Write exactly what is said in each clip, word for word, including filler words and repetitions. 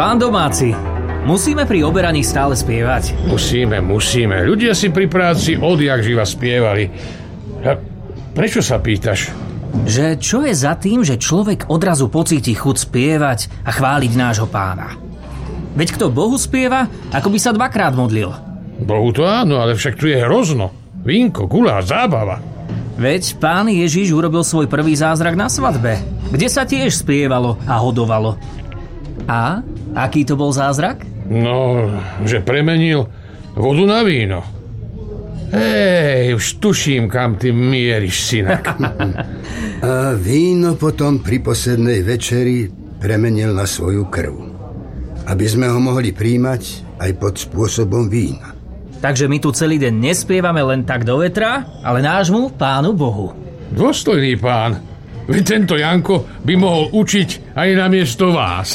Pán domáci, musíme pri oberaní stále spievať. Musíme, musíme. Ľudia si pri práci odjak živa spievali. A prečo sa pýtaš? Že čo je za tým, že človek odrazu pocíti chuť spievať a chváliť nášho Pána? Veď kto Bohu spieva, ako by sa dvakrát modlil. Bohu to áno, ale však tu je hrozno. Vínko, guláš, zábava. Veď Pán Ježiš urobil svoj prvý zázrak na svadbe, kde sa tiež spievalo a hodovalo. A aký to bol zázrak? No, že premenil vodu na víno. Hej, už tuším, kam ty mieriš, synak. A víno potom pri poslednej večeri premenil na svoju krv, aby sme ho mohli príjmať aj pod spôsobom vína. Takže my tu celý deň nespievame len tak do vetra, ale nášmu Pánu Bohu. Dôstojný pán. Veď tento Janko by mohol učiť aj namiesto vás.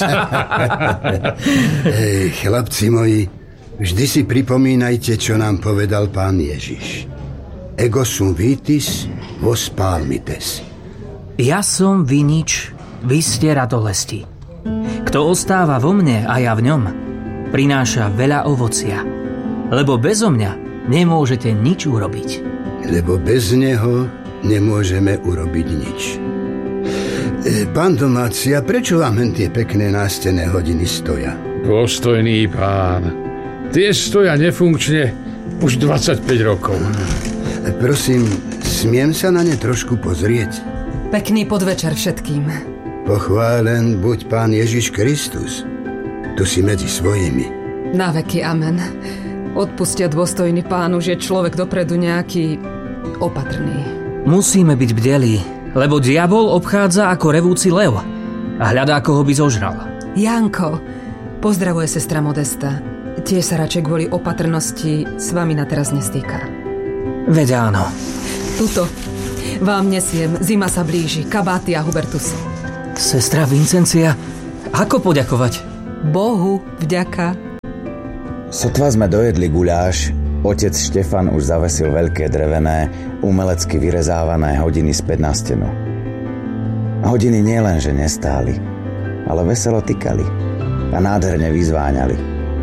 Hej, chlapci moji, vždy si pripomínajte, čo nám povedal Pán Ježiš. Ego sum vitis, vos palmites. Ja som vinič, vy ste ratolesti. Kto ostáva vo mne a ja v ňom, prináša veľa ovocia. Lebo bezo mňa nemôžete nič urobiť. Lebo bez neho nemôžeme urobiť nič. E, pán domáci, a prečo vám hen tie pekné nástenné hodiny stoja? Dôstojný pán. Tie stoja nefunkčne už dvadsaťpäť rokov. E, prosím, smiem sa na ne trošku pozrieť? Pekný podvečer všetkým. Pochválen buď Pán Ježiš Kristus. Tu si medzi svojimi. Na veky amen. Odpustia dôstojný Pánu, že človek dopredu nejaký opatrný. Musíme byť bdelí, lebo diabol obchádza ako revúci lev a hľadá, koho by zožral. Janko, pozdravuje sestra Modesta. Tiež sa radšej kvôli opatrnosti s vami na teraz nestýka. Veď áno. Tuto vám nesiem, zima sa blíži, kabáty a Hubertus. Sestra Vincencia, ako poďakovať? Bohu vďaka. Sotva sme dojedli guľáš, otec Štefan už zavesil veľké drevené, umelecky vyrezávané hodiny späť na stenu. Hodiny nielenže nestáli, ale veselo tykali a nádherne vyzváňali.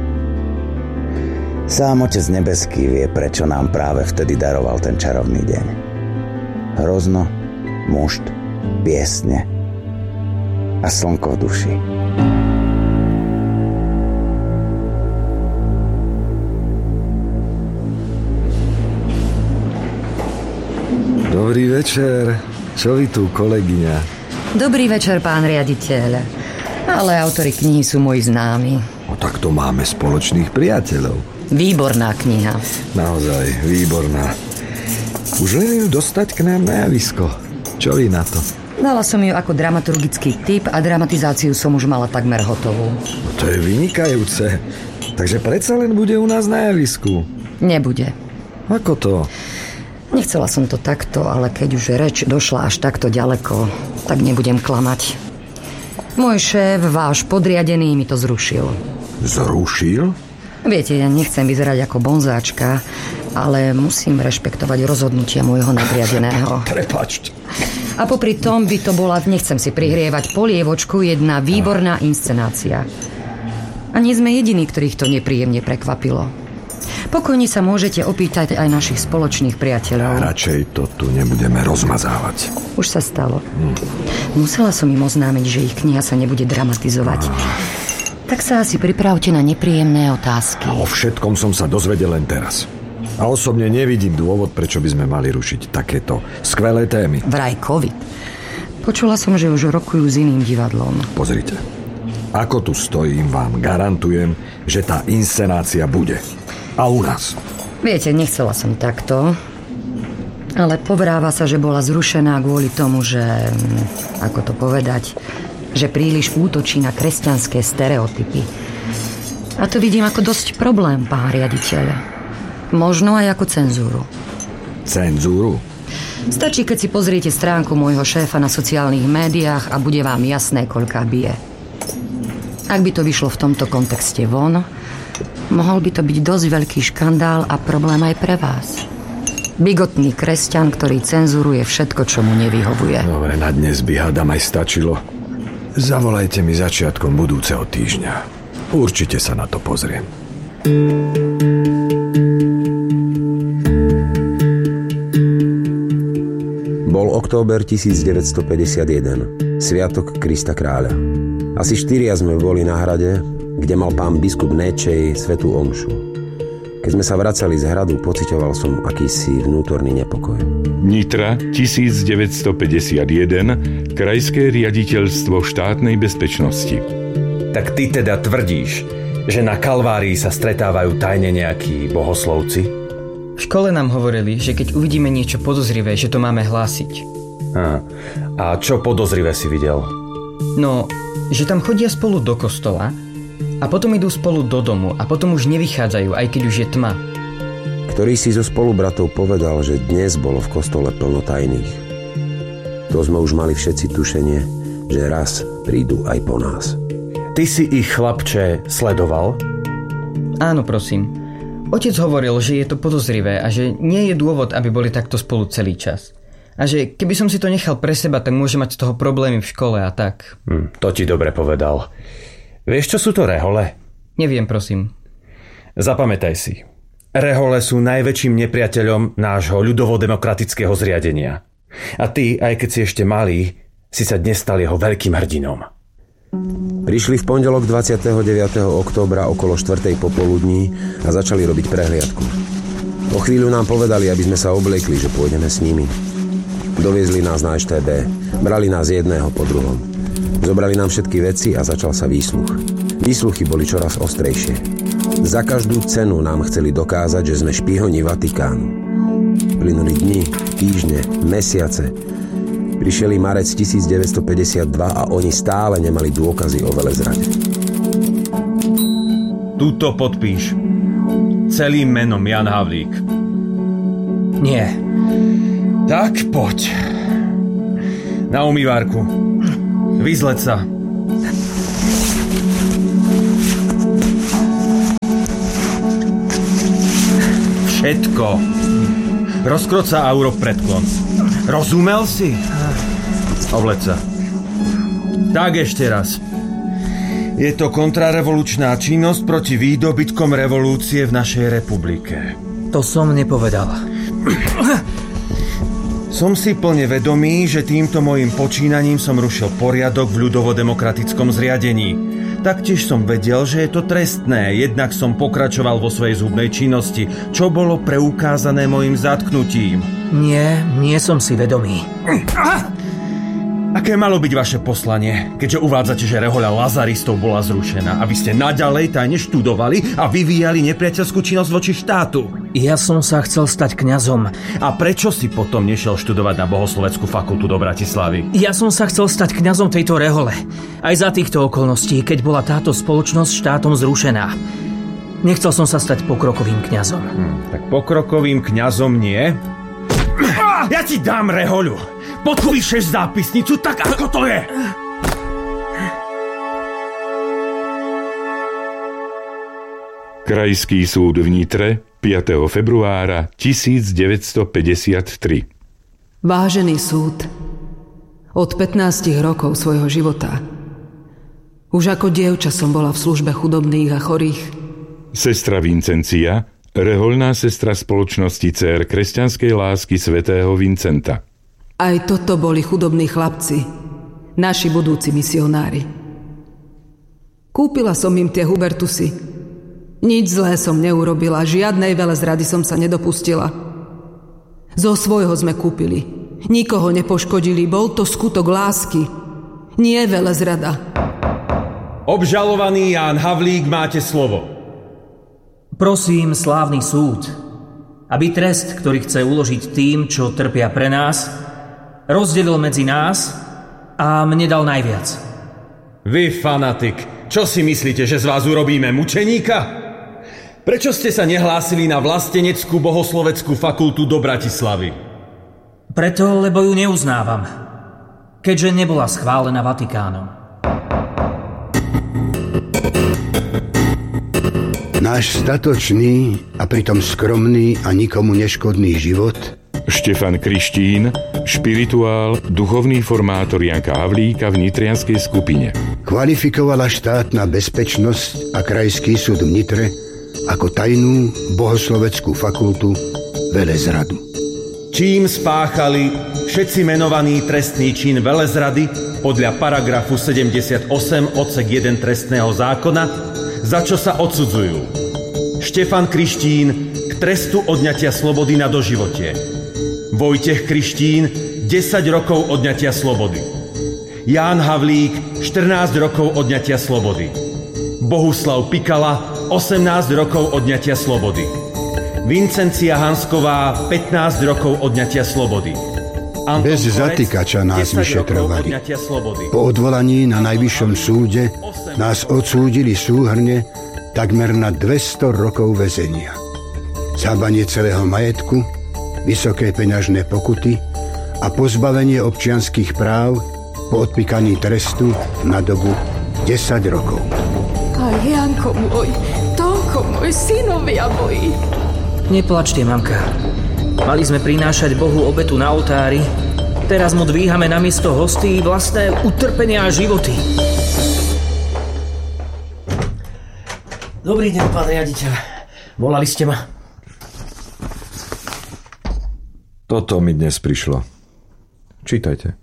Sám Otec nebeský vie, prečo nám práve vtedy daroval ten čarovný deň. Hrozno, mušt, piesne a slnko v duši. Dobrý večer. Čo vy tu, kolegyňa? Dobrý večer, pán riaditeľ. Ale autori knihy sú moji známi. No tak to máme spoločných priateľov. Výborná kniha. Naozaj, výborná. Už len ju dostať k nám na javisko. Čo vy na to? Dala som ju ako dramaturgický typ a dramatizáciu som už mala takmer hotovú. No to je vynikajúce. Takže predsa len bude u nás na javisku. Nebude. Ako to? Nechcela som to takto, ale keď už reč došla až takto ďaleko, tak nebudem klamať. Môj šéf, váš podriadený, mi to zrušil. Zrušil? Viete, ja nechcem vyzerať ako bonzáčka, ale musím rešpektovať rozhodnutia môjho nadriadeného. Prepáčte. A popri tom by to bola, nechcem si prihrievať polievočku, jedna výborná inscenácia. A nie sme jediní, ktorých to nepríjemne prekvapilo. Pokojne sa môžete opýtať aj našich spoločných priateľov. Radšej to tu nebudeme rozmazávať. Už sa stalo. Hmm. Musela som im oznámiť, že ich kniha sa nebude dramatizovať. Ah. Tak sa asi pripravte na nepríjemné otázky. O všetkom som sa dozvedel len teraz. A osobne nevidím dôvod, prečo by sme mali rušiť takéto skvelé témy. Vraj COVID. Počula som, že už rokujú s iným divadlom. Pozrite. Ako tu stojím, vám garantujem, že tá inscenácia bude. A u nás. Viete, nechcela som takto, ale povráva sa, že bola zrušená kvôli tomu, že, ako to povedať, že príliš útočí na kresťanské stereotypy. A to vidím ako dosť problém, pán riaditeľ. Možno aj ako cenzúru. Cenzúru? Stačí, keď si pozriete stránku môjho šéfa na sociálnych médiách a bude vám jasné, koľká bije. Ak by to vyšlo v tomto kontexte von, mohol by to byť dosť veľký škandál a problém aj pre vás. Bigotný kresťan, ktorý cenzuruje všetko, čo mu nevyhovuje. Dobre, na dnes by hádam aj stačilo. Zavolajte mi začiatkom budúceho týždňa. Určite sa na to pozriem. Bol október tisícdeväťstopäťdesiatjeden, sviatok Krista kráľa. Asi štyria sme boli na hrade, kde mal pán biskup Néčej svätú omšu. Keď sme sa vracali z hradu, pociťoval som akýsi vnútorný nepokoj. Nitra tisícdeväťstopäťdesiatjeden, Krajské riaditeľstvo štátnej bezpečnosti. Tak ty teda tvrdíš, že na Kalvárii sa stretávajú tajne nejakí bohoslovci? V škole nám hovorili, že keď uvidíme niečo podozrivé, že to máme hlásiť. A, a čo podozrivé si videl? No, že tam chodia spolu do kostola a potom idú spolu do domu a potom už nevychádzajú, aj keď už je tma. Ktorý si zo spolubratov povedal, že dnes bolo v kostole plno tajných. To sme už mali všetci tušenie, že raz prídu aj po nás. Ty si ich, chlapče, sledoval? Áno, prosím. Otec hovoril, že je to podozrivé a že nie je dôvod, aby boli takto spolu celý čas. A že keby som si to nechal pre seba, tak môže mať z toho problémy v škole a tak. Hm, to ti dobre povedal. Vieš, čo sú to rehole? Neviem, prosím. Zapamätaj si. Rehole sú najväčším nepriateľom nášho ľudovo-demokratického zriadenia. A ty, aj keď si ešte malý, si sa dnes stal jeho veľkým hrdinom. Prišli v pondelok dvadsiateho deviateho októbra okolo štvrtej popoludní a začali robiť prehliadku. Po chvíľu nám povedali, aby sme sa obliekli, že pôjdeme s nimi. Doviezli nás na es té bé, brali nás jedného po druhom. Zobrali nám všetky veci a začal sa výsluch. Výsluchy boli čoraz ostrejšie. Za každú cenu nám chceli dokázať, že sme špihoni Vatikánu. Plynuli dni, týždne, mesiace. Prišiel marec tisícdeväťstopäťdesiatdva a oni stále nemali dôkazy o velezrade. Tuto podpíš. Celým menom Jan Havlík. Nie. Tak poď. Na umývárku. Vyzleď sa. Všetko. Rozkroť sa a urob predklon. Rozumel si? Obleď sa. Tak ešte raz. Je to kontrarevolučná činnosť proti výdobytkom revolúcie v našej republike. To som nepovedal. Som si plne vedomý, že týmto mojim počínaním som rušil poriadok v ľudovo-demokratickom zriadení. Taktiež som vedel, že je to trestné, jednak som pokračoval vo svojej zhubnej činnosti, čo bolo preukázané mojim zatknutím. Nie, nie som si vedomý. Aké malo byť vaše poslanie, keďže uvádzate, že rehoľa lazaristov bola zrušená a vy ste naďalej tajne študovali a vyvíjali nepriateľskú činnosť voči štátu? Ja som sa chcel stať kňazom. A prečo si potom nešiel študovať na Bohosloveckú fakultu do Bratislavy? Ja som sa chcel stať kňazom tejto rehole. Aj za týchto okolností, keď bola táto spoločnosť štátom zrušená. Nechcel som sa stať pokrokovým kňazom. Hm, tak pokrokovým kňazom nie? Ja ti dám rehoľu! Podpíšeš zápisnicu tak, ako to je! Krajský súd v Nitre piateho februára tisícdeväťstopäťdesiattri. Vážený súd, od pätnástich rokov svojho života už ako dievča som bola v službe chudobných a chorých. Sestra Vincencia, rehoľná sestra spoločnosti Dcér kresťanskej lásky svätého Vincenta. Aj toto boli chudobní chlapci, naši budúci misionári. Kúpila som im tie hubertusy. Nič zlé som neurobila, žiadnej velezrady som sa nedopustila. Zo svojho sme kúpili. Nikoho nepoškodili, bol to skutok lásky. Nie velezrada. Obžalovaný Ján Havlík, máte slovo. Prosím, slávny súd, aby trest, ktorý chce uložiť tým, čo trpia pre nás, rozdelil medzi nás a mne dal najviac. Vy, fanatik, čo si myslíte, že z vás urobíme mučeníka? Prečo ste sa nehlásili na vlasteneckú bohosloveckú fakultu do Bratislavy? Preto, lebo ju neuznávam, keďže nebola schválená Vatikánom. Náš statočný a pritom skromný a nikomu neškodný život Štefan Krištín, špirituál, duchovný formátor Janka Havlíka v nitrianskej skupine. kvalifikovala štátna bezpečnosť a krajský súd v Nitre ako tajnú bohosloveckú fakultu velezradu. Čím spáchali všetci menovaní trestný čin velezrady podľa paragrafu sedemdesiatosem odsek jeden trestného zákona, za čo sa odsudzujú Štefan Krištín k trestu odňatia slobody na doživotie, Vojtech Krištín desať rokov odňatia slobody, Ján Havlík štrnásť rokov odňatia slobody, Bohuslav Pikala osemnásť rokov odňatia slobody, Vincencia Hansková pätnásť rokov odňatia slobody. Anton Bez Korec, zatýkača nás vyšetrovali. Po odvolaní na najvyššom súde nás odsúdili súhrne takmer na dvesto rokov väzenia. Zhábanie celého majetku, vysoké peňažné pokuty a pozbavenie občianskych práv po odpíkaní trestu na dobu desať rokov. A Janko môj, Tóko môj, synovia moji. Neplačte, mamka. Mali sme prinášať Bohu obetu na oltári, teraz mu dvíhame namiesto hostí vlastné utrpenia a životy. Dobrý deň, pán riaditeľ. Volali ste ma? Toto mi dnes prišlo. Čítajte.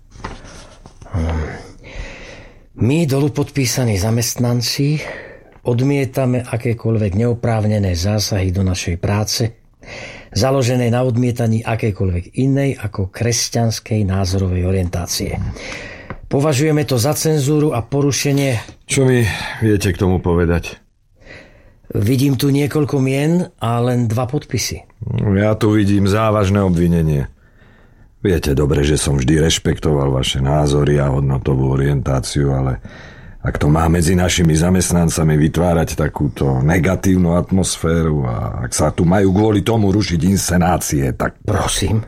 My, dolu podpísaní zamestnanci, odmietame akékoľvek neoprávnené zásahy do našej práce, založené na odmietaní akékoľvek inej ako kresťanskej názorovej orientácie. Považujeme to za cenzúru a porušenie... Čo mi viete k tomu povedať? Vidím tu niekoľko mien a len dva podpisy. Ja tu vidím závažné obvinenie. Viete dobre, že som vždy rešpektoval vaše názory a hodnotovú orientáciu, ale ak to má medzi našimi zamestnancami vytvárať takúto negatívnu atmosféru a ak sa tu majú kvôli tomu rušiť inscenácie, tak... Prosím.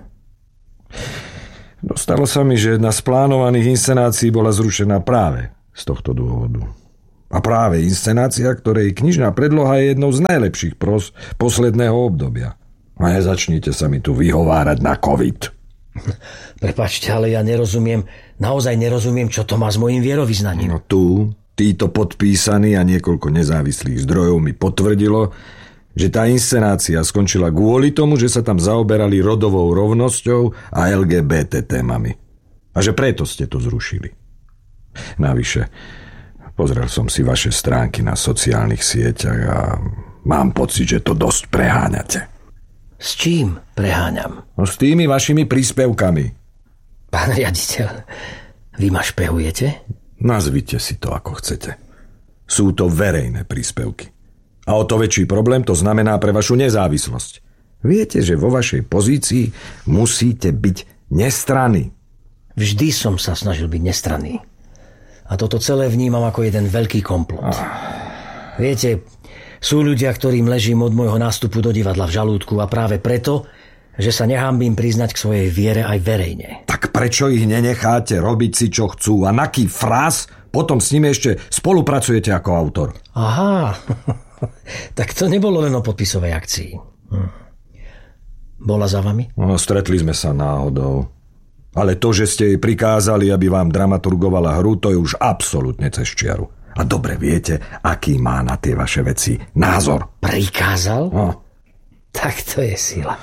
Dostalo sa mi, že jedna z plánovaných inscenácií bola zrušená práve z tohto dôvodu. A práve inscenácia, ktorej knižná predloha je jednou z najlepších pros posledného obdobia. A nezačnite sa mi tu vyhovárať na COVID. Prepáčte, ale ja nerozumiem, naozaj nerozumiem, čo to má s mojím vierovyznaním. No tu, títo podpísaní a niekoľko nezávislých zdrojov mi potvrdilo, že tá inscenácia skončila kvôli tomu, že sa tam zaoberali rodovou rovnosťou a el gé bé té témami. A že preto ste to zrušili. Navyše, pozrel som si vaše stránky na sociálnych sieťach a mám pocit, že to dosť preháňate. S čím preháňam? No s tými vašimi príspevkami. Pán riaditeľ, vy ma špehujete? Nazvite si to, ako chcete. Sú to verejné príspevky. A o to väčší problém to znamená pre vašu nezávislosť. Viete, že vo vašej pozícii musíte byť nestranný. Vždy som sa snažil byť nestranný. A toto celé vnímam ako jeden veľký komplot. Ah. Viete, sú ľudia, ktorým ležím od môjho nástupu do divadla v žalúdku a práve preto, že sa nehanbím priznať k svojej viere aj verejne. Tak prečo ich nenecháte robiť si, čo chcú? A naký fráz potom s nimi ešte spolupracujete ako autor? Aha, tak to nebolo len o podpisovej akcii. Hm. Bola za vami? No, stretli sme sa náhodou. Ale to, že ste jej prikázali, aby vám dramaturgovala hru, to je už absolútne cez čiaru. A dobre viete, aký má na tie vaše veci názor. Prikázal? No. Tak to je sila.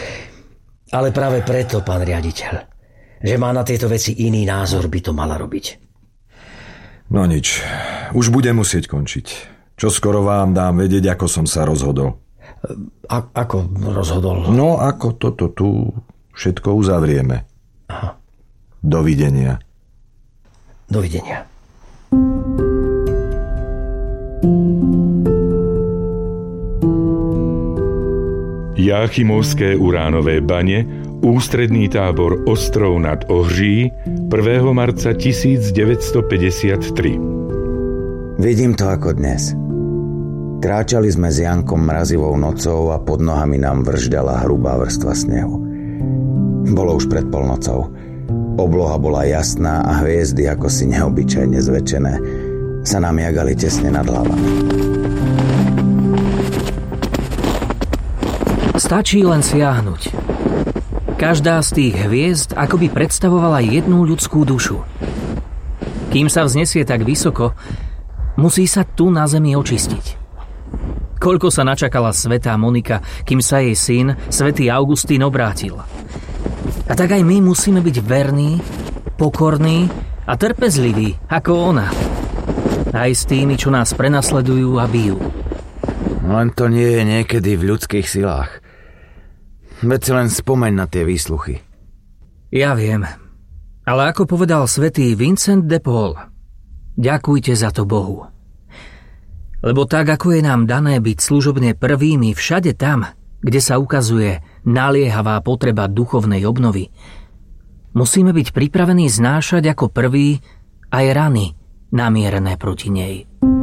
Ale práve preto, pán riaditeľ, že má na tieto veci iný názor, by to mala robiť. No nič, už budem musieť končiť. Čo skoro vám dám vedieť, ako som sa rozhodol. A- ako rozhodol? No, ako toto tu všetko uzavrieme. Aha. Dovidenia. Dovidenia. Jáchymovské uránové bane, ústredný tábor Ostrov nad Ohří, prvého marca tisícdeväťstopäťdesiattri. Vidím to ako dnes. Kráčali sme s Jankom mrazivou nocou a pod nohami nám vržďala hrubá vrstva snehu. Bolo už pred polnocou. Obloha bola jasná a hviezdy, ako si neobyčajne zväčšené, sa nám jagali tesne nad hlavami. Stačí len siahnuť. Každá z tých hviezd akoby predstavovala jednu ľudskú dušu. Kým sa vznesie tak vysoko, musí sa tu na zemi očistiť. Koľko sa načakala svätá Monika, kým sa jej syn, svätý Augustín, obrátil. A tak aj my musíme byť verní, pokorní a trpezliví, ako ona. Aj s tými, čo nás prenasledujú a bijú. Len to nie je niekedy v ľudských silách. Veď si len spomeň na tie výsluchy. Ja viem. Ale ako povedal svätý Vincent de Paul, ďakujte za to Bohu. Lebo tak, ako je nám dané byť služobne prvými všade tam, kde sa ukazuje naliehavá potreba duchovnej obnovy, musíme byť pripravení znášať ako prví aj rany namierené proti nej.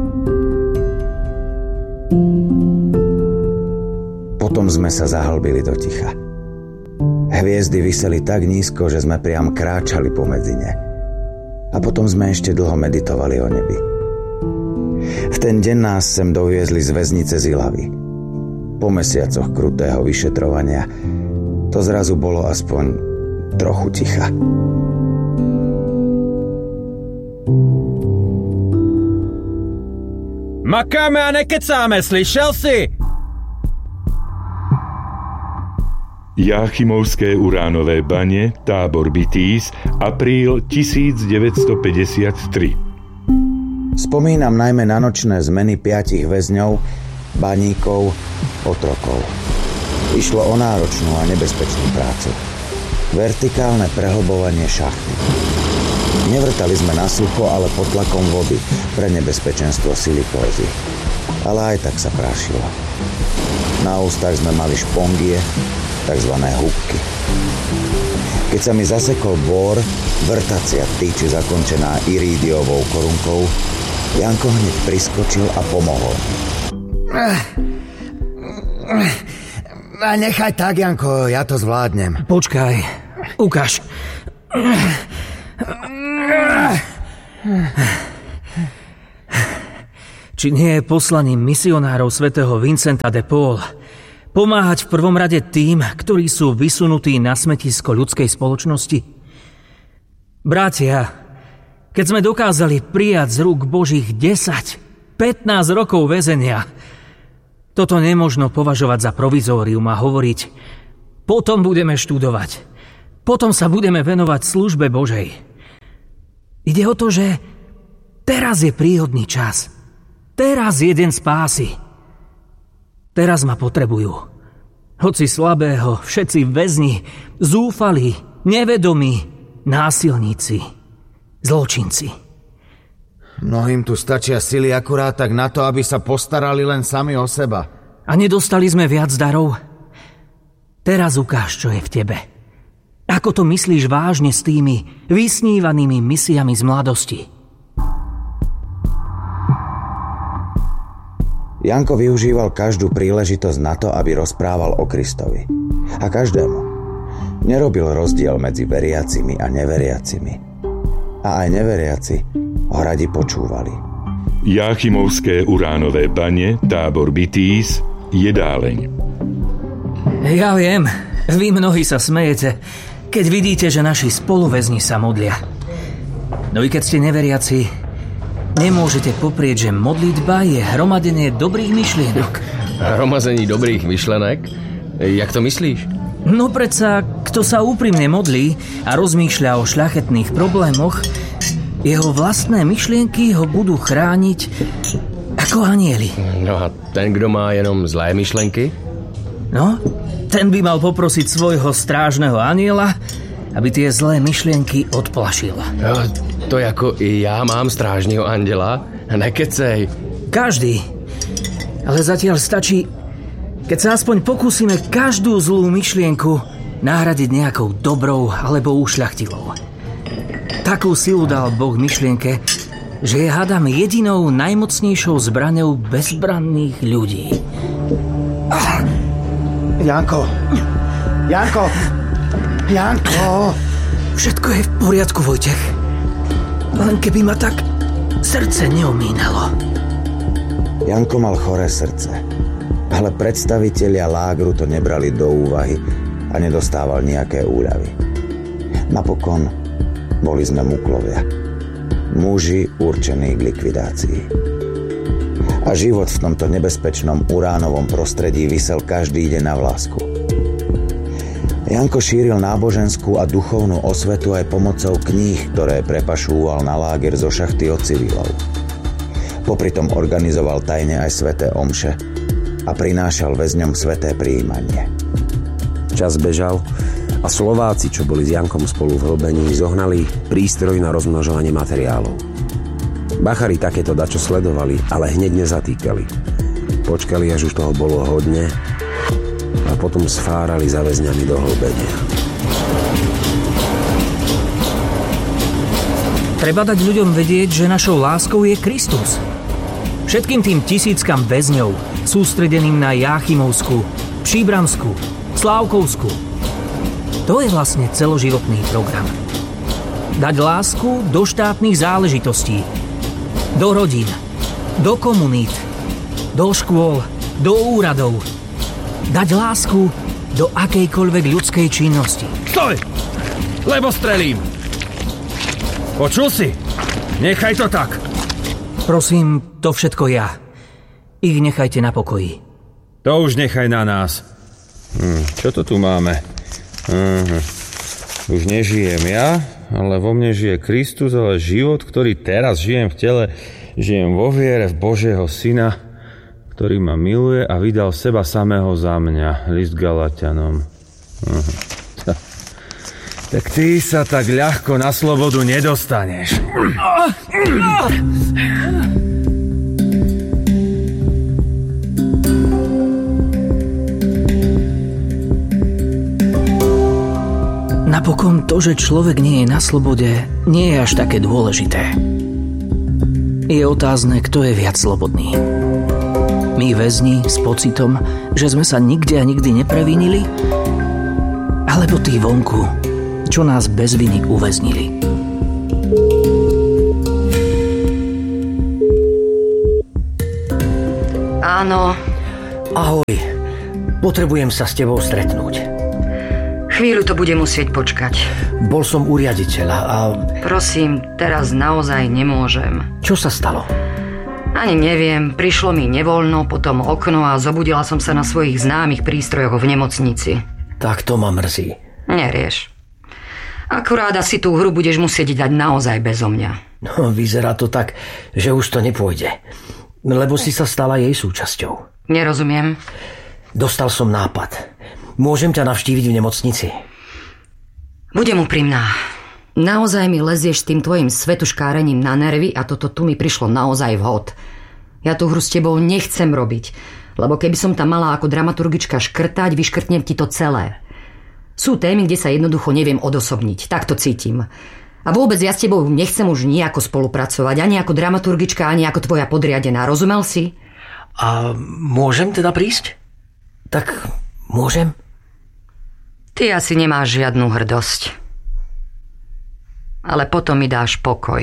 Potom sme sa zahlbili do ticha. Hviezdy viseli tak nízko, že sme priam kráčali pomedzi ne. A potom sme ešte dlho meditovali o nebi. V ten deň nás sem doviezli z väznice z Ilavy. Po mesiacoch krutého vyšetrovania to zrazu bolo aspoň trochu ticha. Makáme a nekecáme, slyšel si? Jáchymovské uránové bane, tábor Bitís, apríl tisícdeväťstopäťdesiattri. Spomínam najmä na nočné zmeny piatich väzňov, baníkov, otrokov. Išlo o náročnú a nebezpečnú prácu. Vertikálne prehlbovanie šachty. Nevrtali sme na sucho, ale pod tlakom vody pre nebezpečenstvo silikózy. Ale aj tak sa prášilo. Na ústach sme mali špongie, takzvané húbky. Keď sa mi zasekol bôr, vrtacia tyč zakončená irídiovou korunkou, Janko hneď priskočil a pomohol. Nechaj tak, Janko, ja to zvládnem. Počkaj, ukáž. Či nie je poslaním misionárov svätého Vincenta de Paul pomáhať v prvom rade tým, ktorí sú vysunutí na smetisko ľudskej spoločnosti? Bratia, keď sme dokázali prijať z rúk Božích desať, pätnásť rokov väzenia, toto nemožno považovať za provizórium a hovoriť, potom budeme študovať, potom sa budeme venovať službe Božej. Ide o to, že teraz je príhodný čas. Teraz je deň spásy. Teraz ma potrebujú. Hoci slabého, všetci väzni, zúfalí, nevedomí, násilníci, zločinci. Mnohým tu stačia sily akurát tak na to, aby sa postarali len sami o seba. A nedostali sme viac darov? Teraz ukáž, čo je v tebe. Ako to myslíš vážne s tými vysnívanými misiami z mladosti? Janko využíval každú príležitosť na to, aby rozprával o Kristovi. A každému. Nerobil rozdiel medzi veriacimi a neveriacimi. A aj neveriaci ho radi počúvali. Jáchymovské uránové bane, tábor Bitís, jedáleň. Ja viem, vy mnohí sa smejete, keď vidíte, že naši spoluväzni sa modlia. No i keď ste neveriaci, nemôžete poprieť, že modlitba je hromadenie dobrých myšlienok. Hromazení dobrých myšlenek? Jak to myslíš? No predsa, kto sa úprimne modlí a rozmýšľa o šľachetných problémoch, jeho vlastné myšlienky ho budú chrániť ako anjeli. No a ten, kdo má jenom zlé myšlenky? No, ten by mal poprosiť svojho strážneho anjela, aby tie zlé myšlienky odplašil. No, to jako i ja mám strážneho anjela. Nekecej. Každý. Ale zatiaľ stačí, keď sa aspoň pokúsime každú zlú myšlienku nahradiť nejakou dobrou alebo ušľachtilou. Takú silu dal Boh myšlienke, že je hádam jedinou najmocnejšou zbraňou bezbranných ľudí. Ah, Janko! Janko! Janko! Všetko je v poriadku, Vojtech. Len keby ma tak srdce neomínalo. Janko mal choré srdce, ale predstavitelia lágru to nebrali do úvahy a nedostával nejaké úľavy. Napokon boli sme muklovia. muži určení k likvidácii. A život v tomto nebezpečnom uránovom prostredí visel každý deň na vlásku. Janko šíril náboženskú a duchovnú osvetu aj pomocou kníh, ktoré prepašúval na láger zo šachty od civilov. Popritom organizoval tajne aj sväté omše a prinášal väzňom sväté prijímanie. Čas bežal a Slováci, čo boli s Jankom spolu v hlbení, zohnali prístroj na rozmnožovanie materiálov. Bachari takéto dačo sledovali, ale hneď nezatýkali. Počkali, až už toho bolo hodne a potom sfárali za väzňami do hlbenia. Treba dať ľuďom vedieť, že našou láskou je Kristus. Všetkým tým tisíckam väzňov, sústredeným na Jáchymovsku, Příbramsku, Slávkovsku. To je vlastne celoživotný program. Dať lásku do štátnych záležitostí, do rodín, do komunít, do škôl, do úradov. Dať lásku do akejkoľvek ľudskej činnosti. Stoj! Lebo strelím! Počul si? Nechaj to tak! Prosím, to všetko ja. Ich nechajte na pokoji. To už nechaj na nás. Hm, čo to tu máme? Uh-huh. Už nežijem ja, ale vo mne žije Kristus, ale život, ktorý teraz žijem v tele, žijem vo viere v Božieho Syna, ktorý ma miluje a vydal seba samého za mňa. List Galatianom. Uh-huh. Tak ty sa tak ľahko na slobodu nedostaneš. Napokon to, že človek nie je na slobode, nie je až také dôležité. Je otázne, kto je viac slobodný. My väzni s pocitom, že sme sa nikde a nikdy neprevinili? Alebo tí vonku, čo nás bez viny uväznili? Áno. Ahoj. Potrebujem sa s tebou stretnúť. Chvíľu to bude musieť počkať. Bol som u riaditeľa a... Prosím, teraz naozaj nemôžem. Čo sa stalo? Ani neviem, prišlo mi nevoľno, potom okno a zobudila som sa na svojich známych prístrojoch v nemocnici. Tak to ma mrzí. Nerieš. Akurát asi tú hru budeš musieť dať naozaj bezo mňa. No, vyzerá to tak, že už to nepôjde. Lebo si sa stala jej súčasťou. Nerozumiem. Dostal som nápad. Môžem ťa navštíviť v nemocnici? Budem úprimná. Naozaj mi lezieš s tým tvojim svetuškárením na nervy a toto tu mi prišlo naozaj vhod. Ja tú hru s tebou nechcem robiť, lebo keby som tam mala ako dramaturgička škrtať, vyškrtnem ti to celé. Sú témy, kde sa jednoducho neviem odosobniť, tak to cítim. A vôbec ja s tebou nechcem už nejako spolupracovať, ani ako dramaturgička, ani ako tvoja podriadená, rozumel si? A môžem teda prísť? Tak môžem? Ty asi nemáš žiadnu hrdosť. Ale potom mi dáš pokoj.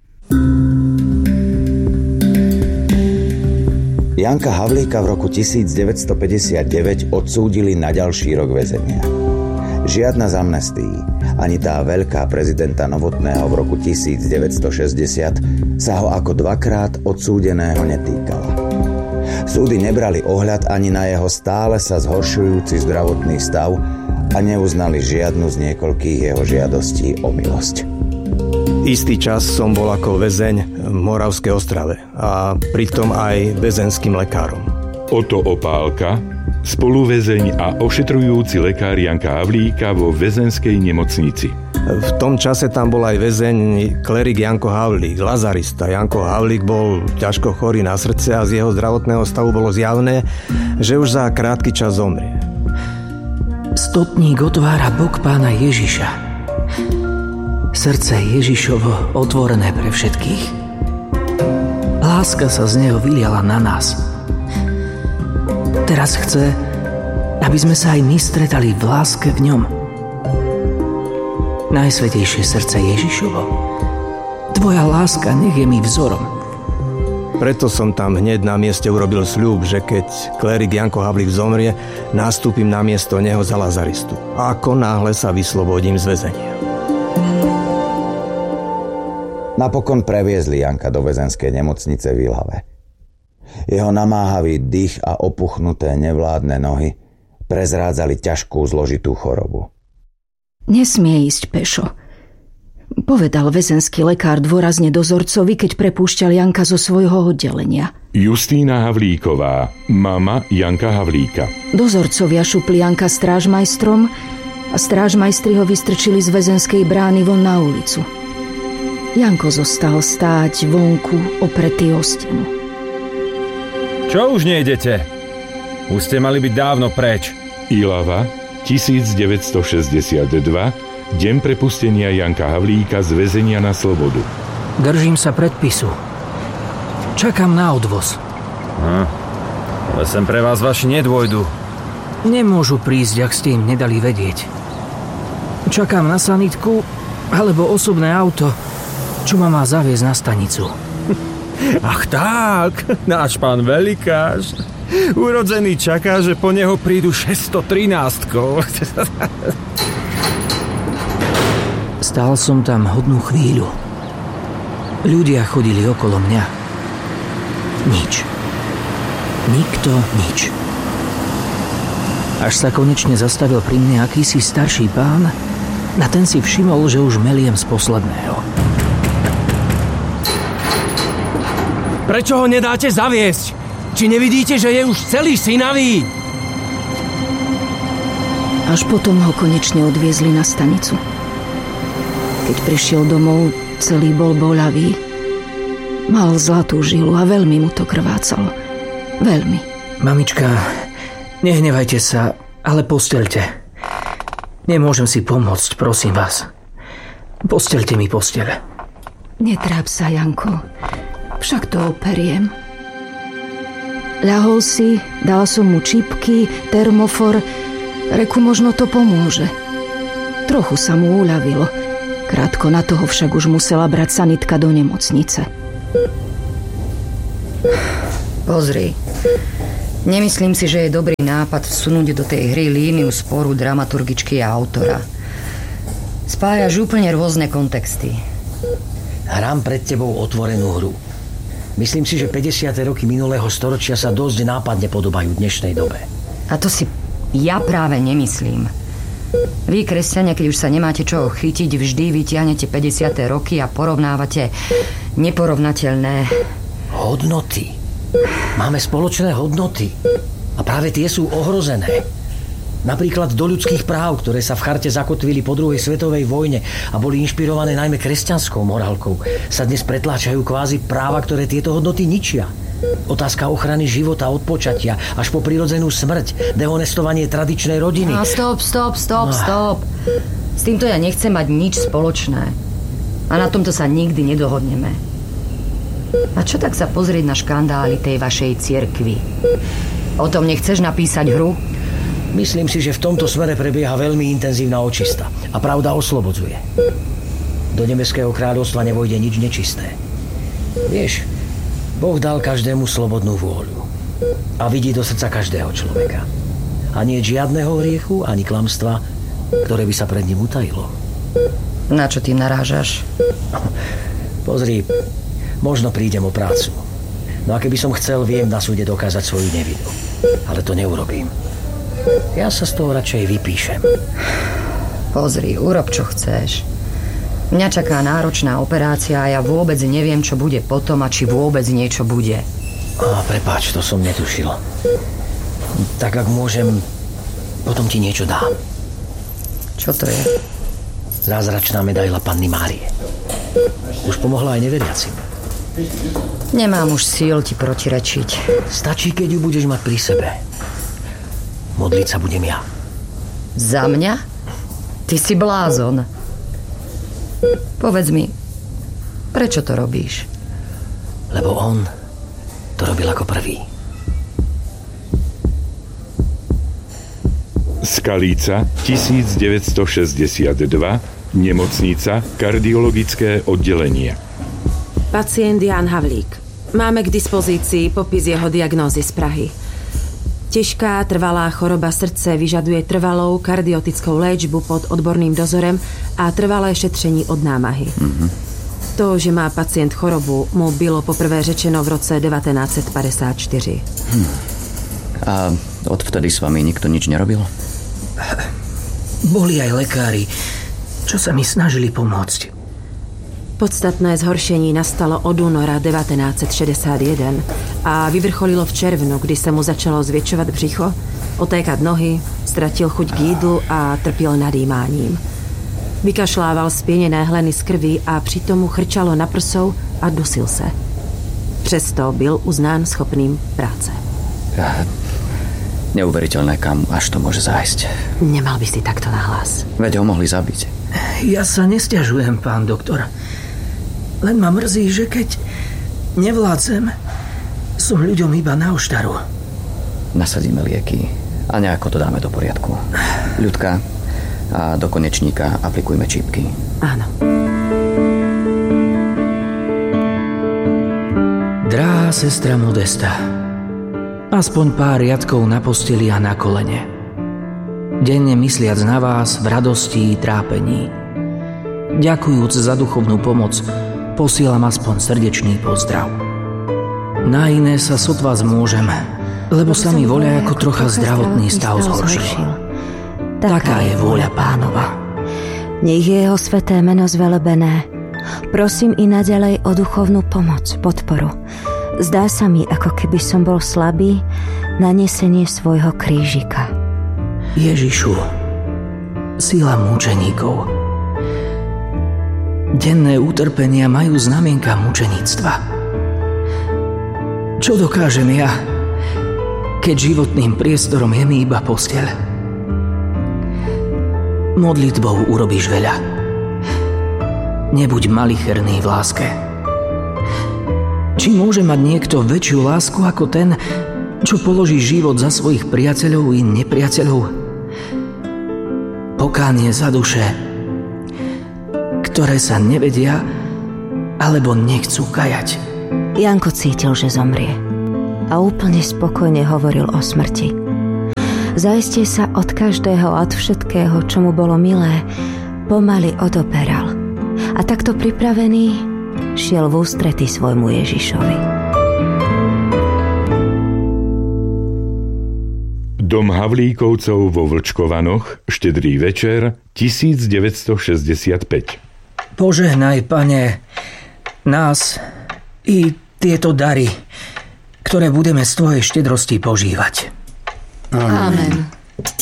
Janka Havlíka v roku devätnásťstopäťdesiatdeväť odsúdili na ďalší rok väzenia. Žiadna z amnestií, ani tá veľká prezidenta Novotného v roku devätnásťstošesťdesiat sa ho ako dvakrát odsúdeného netýkala. Súdy nebrali ohľad ani na jeho stále sa zhoršujúci zdravotný stav a neuznali žiadnu z niekoľkých jeho žiadostí o milosť. Istý čas som bol ako väzeň v Moravskej Ostrave a pritom aj väzenským lekárom. Oto Opálka, spoluväzeň a ošetrujúci lekár Janka Havlíka vo väzenskej nemocnici. V tom čase tam bol aj väzeň klerik Janko Havlík, lazarista. Janko Havlík bol ťažko chorý na srdce a z jeho zdravotného stavu bolo zjavné, že už za krátky čas zomrie. Stotník otvára bok pána Ježiša. Srdce Ježišovo otvorené pre všetkých. Láska sa z neho vyliala na nás. Teraz chce, aby sme sa aj my stretali v láske v ňom. Najsvätejšie srdce Ježišovo, tvoja láska nech je mi vzorom. Preto som tam hneď na mieste urobil sľub, že keď klerik Janko Havlík zomrie, nastúpim na miesto neho za lazaristu. A ako náhle sa vyslobodím z väzenia. Napokon previezli Janka do väzenskej nemocnice v Ilhave. Jeho namáhavý dých a opuchnuté nevládne nohy prezrádzali ťažkú zložitú chorobu. Nesmie ísť pešo, povedal väzenský lekár dôrazne dozorcovi, keď prepúšťal Janka zo svojho oddelenia. Justína Havlíková, mama Janka Havlíka. Dozorcovia šupli Janka strážmajstrom a strážmajstri ho vystrčili z väzenskej brány von na ulicu. Janko zostal stáť vonku opretý o stenu. Čo už nejdete? Už ste mali byť dávno preč. Ilava, tisícdeväťstošesťdesiatdva, deň prepustenia Janka Havlíka z väzenia na slobodu. Držím sa predpisu. Čakám na odvoz. Hm, ale sem pre vás vaši nedôjdu. Nemôžu prísť, ak ste im nedali vedieť. Čakám na sanitku alebo osobné auto, čo ma má zaviesť na stanicu. Ach tak, náš pán velikáš. Urodzený čaká, že po neho prídu šesťstotrinásťkou. Stál som tam hodnú chvíľu. Ľudia chodili okolo mňa. Nič. Nikto nič. Až sa konečne zastavil pri mne akýsi starší pán, na ten si všimol, že už meliem z posledného. Prečo ho nedáte zaviesť? Či nevidíte, že je už celý sinavý? Až potom ho konečne odviezli na stanicu. Keď prišiel domov, celý bol boľavý. Mal zlatú žilu a veľmi mu to krvácalo. Veľmi. Mamička, nehnevajte sa, ale posteľte. Nemôžem si pomôcť, prosím vás. Posteľte mi posteľ. Netráp sa, Janko. Však to operiem. Ľahol si, dal som mu čipky, termofor. Reku, možno to pomôže. Trochu sa mu uľavilo. Krátko na toho však už musela brať sanitka do nemocnice. Pozri. Nemyslím si, že je dobrý nápad vsunúť do tej hry líniu sporu dramaturgičky a autora. Spájaš úplne rôzne kontexty. Hrám pred tebou otvorenú hru. Myslím si, že päťdesiate roky minulého storočia sa dosť nápadne podobajú dnešnej dobe. A to si ja práve nemyslím. Vy, kresťania, keď už sa nemáte čoho chytiť, vždy vytiahnete päťdesiate roky a porovnávate neporovnateľné hodnoty. Máme spoločné hodnoty. A práve tie sú ohrozené. Napríklad do ľudských práv, ktoré sa v charte zakotvili po druhej svetovej vojne a boli inšpirované najmä kresťanskou morálkou, sa dnes pretláčajú kvázi práva, ktoré tieto hodnoty ničia. Otázka ochrany života od počatia až po prirodzenú smrť, dehonestovanie tradičnej rodiny. No, stop, stop, stop, stop. S týmto ja nechcem mať nič spoločné. A na tomto sa nikdy nedohodneme. A čo tak sa pozrieť na škandály tej vašej cirkvi? O tom nechceš napísať hru? Myslím si, že v tomto smere prebieha veľmi intenzívna očista a pravda oslobodzuje. Do nebeského kráľovstva nevojde nič nečisté. Vieš, Boh dal každému slobodnú vôľu a vidí do srdca každého človeka. A nie žiadneho hriechu ani klamstva, ktoré by sa pred ním utajilo. Na čo tým narážaš? Pozri, možno prídem o prácu. No a keby som chcel, viem na súde dokázať svoju nevinu. Ale to neurobím. Ja sa z toho radšej vypíšem. Pozri, urob čo chceš. Mňa čaká náročná operácia a ja vôbec neviem, čo bude potom a či vôbec niečo bude. Á, prepáč, to som netušil. Tak ak môžem, potom ti niečo dám. Čo to je? Zázračná medaila Panny Márie. Už pomohla aj neveriacim. Nemám už síl ti protirečiť. Stačí, keď ju budeš mať pri sebe. Modliť sa budem ja. Za mňa? Ty si blázon. Povedz mi, prečo to robíš? Lebo on to robil ako prvý. Skalíca, tisícdeväťstošesťdesiatdva, nemocnica, kardiologické oddelenie. Pacient Ján Havlík. Máme k dispozícii popis jeho diagnózy z Prahy. Ťažká, trvalá choroba srdce vyžaduje trvalou kardiotickou léčbu pod odborným dozorem a trvalé šetrení od námahy. Mm-hmm. To, že má pacient chorobu, mu bylo poprvé řečeno v roce devätnásť päťdesiatštyri. Hm. A odvtedy s vami nikto nič nerobil? Boli aj lekári, čo sa mi snažili pomôcť. Podstatné zhoršení nastalo od února devätnásť šesťdesiatjeden a vyvrcholilo v červnu, kdy sa mu začalo zväčšovať břicho, otékať nohy, stratil chuť k jídlu a trpěl nadýmáním. Vykašlával spěněné hleny z krví a přitom mu chrčalo na prsou a dusil se. Přesto byl uznán schopným práce. Ja, neuveriteľné, kam až to môže zájsť. Nemal by si takto nahlas. Veď ho mohli zabiť. Ja sa nesťažujem, pán doktor. Len ma mrzí, že keď nevládzem, som ľuďom iba na oštaru. Nasadíme lieky a nejako to dáme do poriadku. Ľudka, a do konečníka aplikujme čípky. Áno. Drahá sestra Modesta, aspoň pár riadkov na posteli a na kolene. Denne mysliac na vás v radosti i trápení. Ďakujúc za duchovnú pomoc, posielam aspoň srdečný pozdrav. Na iné sa sotva zmôžem, lebo sa mi voľa ako trocha zdravotný stav zhoršil. Taká je vôľa Pánova. Nech je jeho sväté meno zvelebené. Prosím i naďalej o duchovnú pomoc, podporu. Zdá sa mi, ako keby som bol slabý na nesenie svojho krížika. Ježišu, sila mučeníkov. Denné utrpenia majú znamienka mučeníctva. Čo dokážem ja, keď životným priestorom je mi iba posteľ? Modlitbou urobíš veľa. Nebuď malicherný v láske. Či môže mať niekto väčšiu lásku ako ten, čo položí život za svojich priateľov i nepriateľov? Pokánie za duše, ktoré sa nevedia alebo nechcú kajať. Janko cítil, že zomrie a úplne spokojne hovoril o smrti. Zaiste sa od každého a od všetkého, čo mu bolo milé, pomaly odoberal. A takto pripravený šiel v ústrety svojmu Ježišovi. Dom Havlíkovcov vo Vlčkovanoch, štedrý večer, tisícdeväťstošesťdesiatpäť. Požehnaj, Pane, nás i tieto dary, ktoré budeme z Tvojej štedrosti požívať. Amen.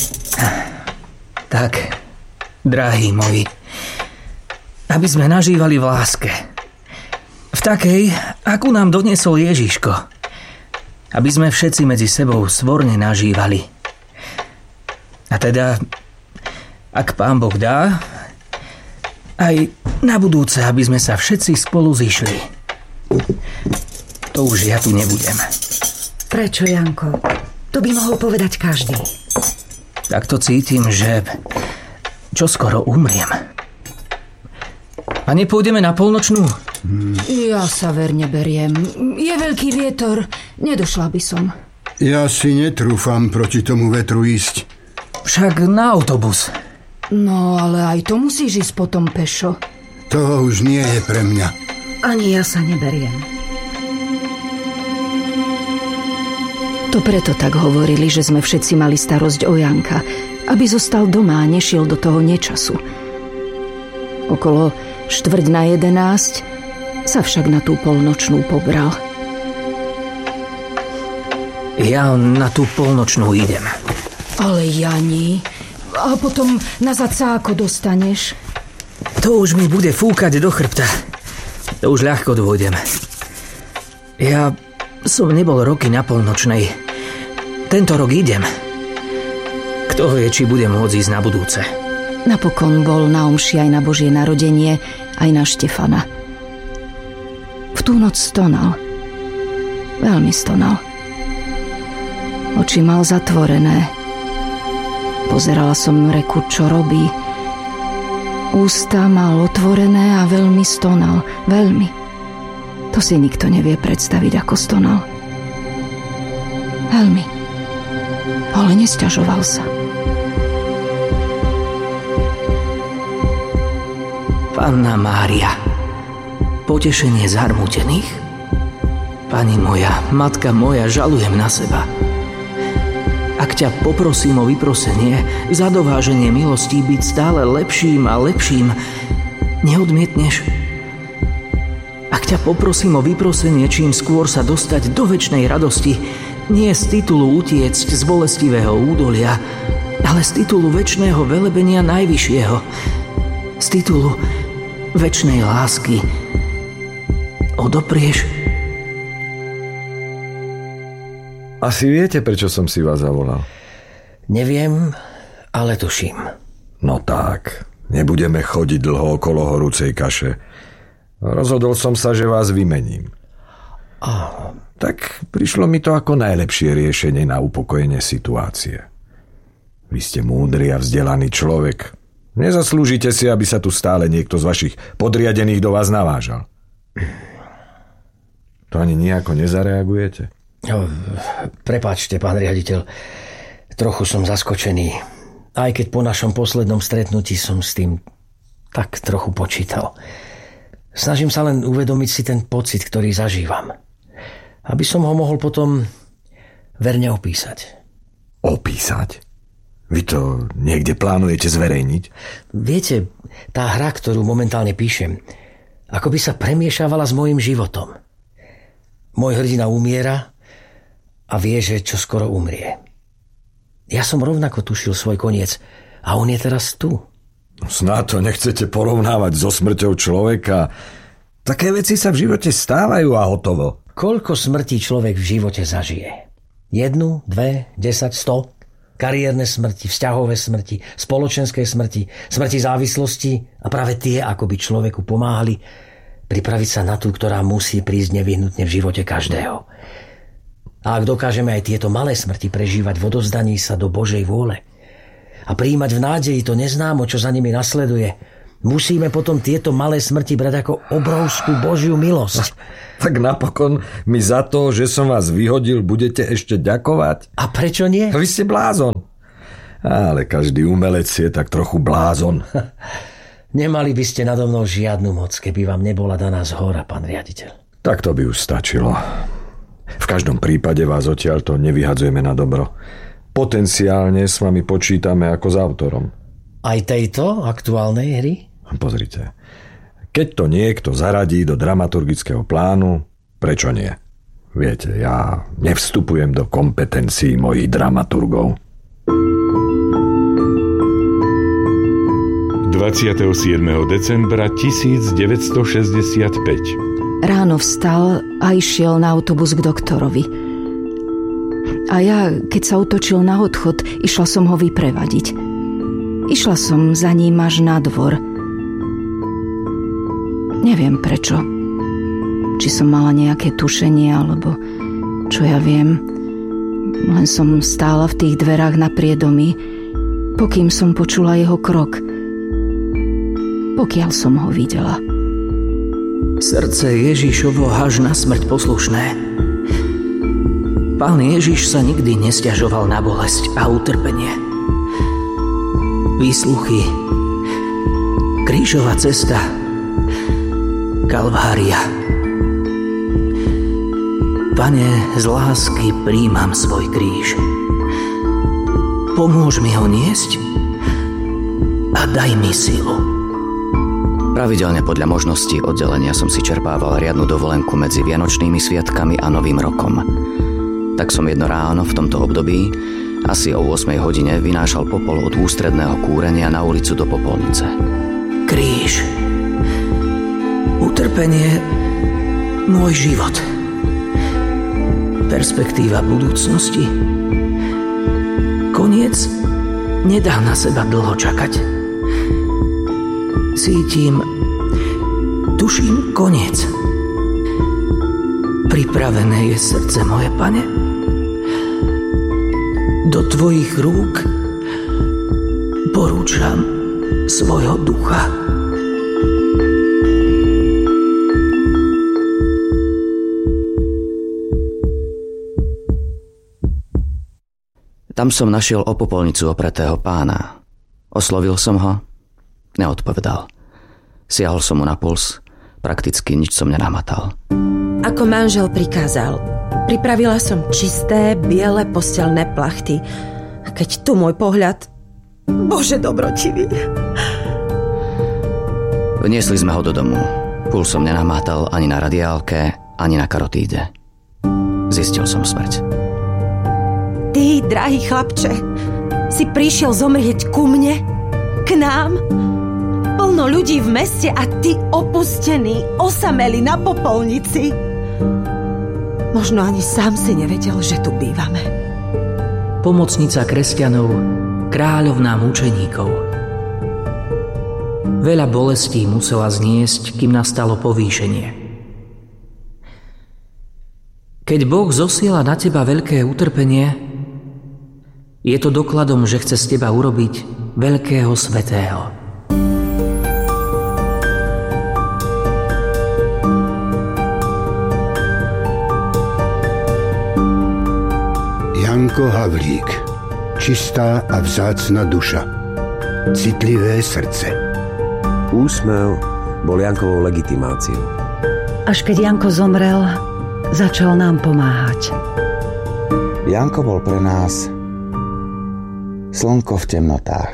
Tak, drahí moji, aby sme nažívali v láske. V takej, akú nám doniesol Ježiško. Aby sme všetci medzi sebou svorne nažívali. A teda, ak Pán Boh dá, aj na budúce, aby sme sa všetci spolu zišli. To už ja tu nebudem. Prečo, Janko? To by mohol povedať každý. Tak to cítim, že čoskoro umriem. A nepôjdeme na polnočnú? Hmm. Ja sa verne beriem. Je veľký vietor. Nedošla by som. Ja si netrúfam proti tomu vetru ísť. Však na autobus. No, ale aj to musíš ísť potom pešo. To už nie je pre mňa. Ani ja sa neberiem. To preto tak hovorili, že sme všetci mali starosť o Janka, aby zostal doma a nešiel do toho nečasu. Okolo štvrť na jedenásť sa však na tú polnočnú pobral. Ja na tú polnočnú idem. Ale Jani, a potom nazad sa ako dostaneš? To už mi bude fúkať do chrbta. To už ľahko dôjdem. Ja som nebol roky na polnočnej. Tento rok idem. Kto vie, či budem môcť ísť na budúce. Napokon bol na omši aj na Božie narodenie, aj na Štefana. V tú noc stonal. Veľmi stonal. Oči mal zatvorené. Pozerala som reku, čo robí. Ústa mal otvorené a veľmi stonal. Veľmi. To si nikto nevie predstaviť, ako stonal. Veľmi. Ale nesťažoval sa. Panna Mária, potešenie zarmútených? Pani moja, matka moja, žalujem na seba. Ak ťa poprosím o vyprosenie, za dováženie milostí byť stále lepším a lepším, neodmietneš? Ak ťa poprosím o vyprosenie, čím skôr sa dostať do večnej radosti, nie z titulu utiecť z bolestivého údolia, ale z titulu večného velebenia Najvyššieho, z titulu večnej lásky, odoprieš? Asi viete, prečo som si vás zavolal? Neviem, ale tuším. No tak, nebudeme chodiť dlho okolo horúcej kaše. Rozhodol som sa, že vás vymením. A... Tak prišlo mi to ako najlepšie riešenie na upokojenie situácie. Vy ste múdry a vzdelaný človek. Nezaslúžite si, aby sa tu stále niekto z vašich podriadených do vás navážal. To ani nejako nezareagujete? Prepáčte, pán riaditeľ, trochu som zaskočený. Aj keď po našom poslednom stretnutí som s tým tak trochu počítal. Snažím sa len uvedomiť si ten pocit, ktorý zažívam. Aby som ho mohol potom verne opísať. Opísať? Vy to niekde plánujete zverejniť? Viete, tá hra, ktorú momentálne píšem, ako by sa premiešávala s mojim životom. Môj hrdina umiera a vie, že čo skoro umrie. Ja som rovnako tušil svoj koniec a on je teraz tu. Snáď to nechcete porovnávať so smrťou človeka. Také veci sa v živote stávajú a hotovo. Koľko smrtí človek v živote zažije? Jednu, dve, desať, sto? Kariérne smrti, vzťahové smrti, spoločenské smrti, smrti závislosti a práve tie, ako by človeku pomáhali pripraviť sa na tú, ktorá musí prísť nevyhnutne v živote každého. A ak dokážeme aj tieto malé smrti prežívať v odovzdaní sa do Božej vôle a prijímať v nádeji to neznámo, čo za nimi nasleduje, musíme potom tieto malé smrti brať ako obrovskú Božiu milosť. Tak napokon mi za to, že som vás vyhodil, budete ešte ďakovať. A prečo nie? Vy ste blázon. Ale každý umelec je tak trochu blázon. Nemali by ste nado mnou žiadnu moc, keby vám nebola daná zhora, pán riaditeľ. Tak to by už stačilo. V každom prípade vás odtiaľto nevyhadzujeme na dobro. Potenciálne s vami počítame ako s autorom. Aj tejto aktuálnej hry? Pozrite. Keď to niekto zaradí do dramaturgického plánu, prečo nie? Viete, ja nevstupujem do kompetencií mojich dramaturgov. dvadsiateho siedmeho decembra tisícdeväťstošesťdesiatpäť. Ráno vstal a išiel na autobus k doktorovi. A ja, keď sa otočil na odchod, išla som ho vyprevadiť. Išla som za ním až na dvor. Neviem prečo. Či som mala nejaké tušenie, alebo čo ja viem. Len som stála v tých dverách na priedomí, pokým som počula jeho krok. Pokiaľ som ho videla. Srdce Ježišovo až na smrť poslušné. Pán Ježiš sa nikdy nesťažoval na bolesť a utrpenie. Výsluchy, krížová cesta, Kalvária. Pane, z lásky príjmam svoj kríž. Pomôž mi ho niesť a daj mi silu. Pravidelne podľa možností oddelenia som si čerpával riadnu dovolenku medzi Vianočnými sviatkami a Novým rokom. Tak som jedno ráno v tomto období, asi o ôsmej hodine, vynášal popol od ústredného kúrenia na ulicu do popolnice. Kríž. Utrpenie. Môj život. Perspektíva budúcnosti. Koniec nedá na seba dlho čakať. Cítim, tuším koniec. Pripravené je srdce moje, Pane. Do tvojich rúk porúčam svojho ducha. Tam som našiel o popolnicu opretého pána. Oslovil som ho, neodpovedal. Siahol som mu na puls, Prakticky nič som nenahmatal. Ako manžel prikázal. Pripravila som čisté, biele postelné plachty. A keď tu môj pohľad... Bože dobrotivý. Vniesli sme ho do domu. Puls som nenahmatal ani na radiálke, ani na karotíde. Zistil som smrť. Ty, drahý chlapče, si prišiel zomrieť ku mne? K nám? Plno ľudí v meste a ty opustený, osamelý na popolnici. Možno ani sám si nevedel, že tu bývame. Pomocnica kresťanov, kráľovná mučeníkov. Veľa bolestí musela zniesť, kým nastalo povýšenie. Keď Boh zosiela na teba veľké utrpenie, je to dokladom, že chce z teba urobiť veľkého svätého. Janko Havlík. Čistá a vzácna duša. Citlivé srdce. Úsmev bol Jankovou legitimáciou. Až keď Janko zomrel, začal nám pomáhať. Janko bol pre nás slnko v temnotách.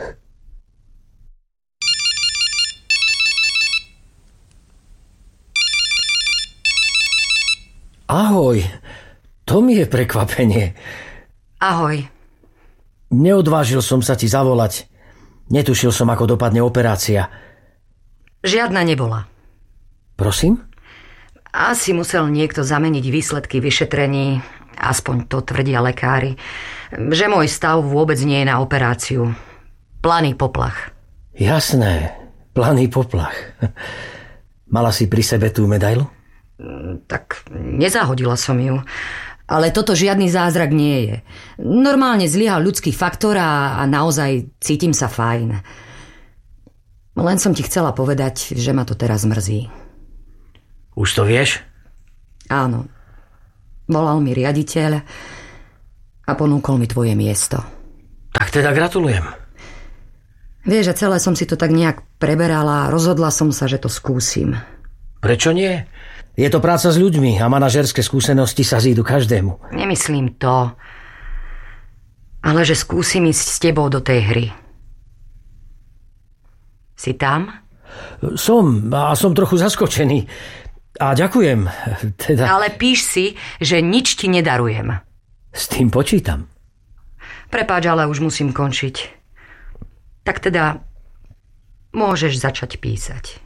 Ahoj, to mi je prekvapenie. Ahoj. Neodvážil som sa ti zavolať. Netušil som, ako dopadne operácia. Žiadna nebola. Prosím? Asi musel niekto zameniť výsledky vyšetrení, aspoň to tvrdia lekári, že môj stav vôbec nie je na operáciu. Planý poplach. Jasné, planý poplach. Mala si pri sebe tú medailu? Tak nezahodila som ju. Ale toto žiadny zázrak nie je. Normálne zlyhal ľudský faktor a, a naozaj cítim sa fajn. Len som ti chcela povedať, že ma to teraz mrzí. Už to vieš? Áno. Volal mi riaditeľ a ponúkol mi tvoje miesto. Tak teda gratulujem. Vieš, že celé som si to tak nejak preberala a rozhodla som sa, že to skúsim. Prečo nie? Je to práca s ľuďmi a manažerské skúsenosti sa zídu každému. Nemyslím to, ale že skúsim ísť s tebou do tej hry. Si tam? Som a som trochu zaskočený. A ďakujem. Teda... Ale píš si, že nič ti nedarujem. S tým počítam. Prepáč, ale už musím končiť. Tak teda môžeš začať písať.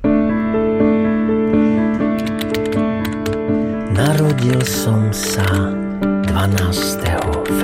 Narodil som sa dvanásteho